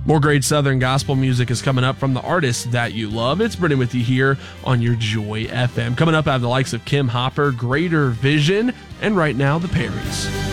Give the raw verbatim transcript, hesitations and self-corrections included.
More great Southern gospel music is coming up from the artists that you love. It's Brendan with you here on your Joy F M. Coming up, I have the likes of Kim Hopper, Greater Vision, and right now, the Perrys.